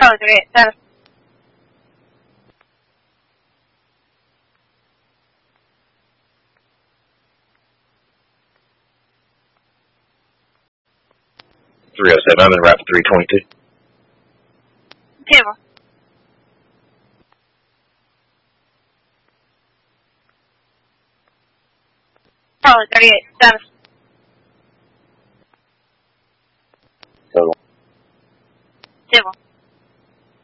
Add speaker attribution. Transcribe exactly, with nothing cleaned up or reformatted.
Speaker 1: Charlie thirty-eight, status.
Speaker 2: three oh seven, I'm in Rapid three twenty-two.
Speaker 1: Table. Charlie thirty-eight, status.